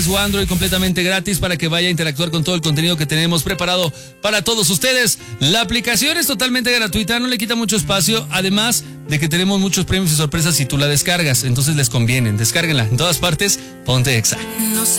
Su Android completamente gratis para que vaya a interactuar con todo el contenido que tenemos preparado para todos ustedes. La aplicación es totalmente gratuita, no le quita mucho espacio, además de que tenemos muchos premios y sorpresas si tú la descargas, entonces les conviene, descárguenla en todas partes, Ponte Exa. No sé